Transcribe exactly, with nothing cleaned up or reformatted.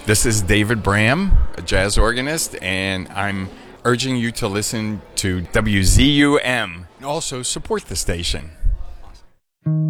This is David Bram, a jazz organist, and I'm urging you to listen to W Z U M. Also, support the station.